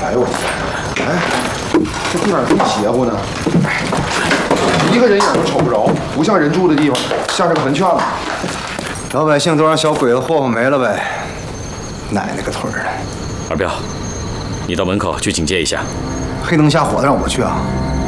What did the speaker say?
哎呦我天！哎，这地方这么邪乎呢？哎，一个人影都瞅不着，不像人住的地方，像是个坟圈子。 老百姓都让小鬼子霍霍没了呗，奶奶个腿儿的！ 二彪，你到门口去警戒一下。 黑灯瞎火的让我去啊？